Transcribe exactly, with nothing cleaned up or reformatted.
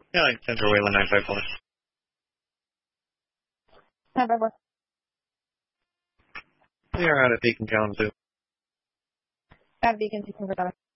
Yeah, like Central Wayland nine five four. nine five four. We are out at Beacon Kalamazoo. At Beacon, two seven.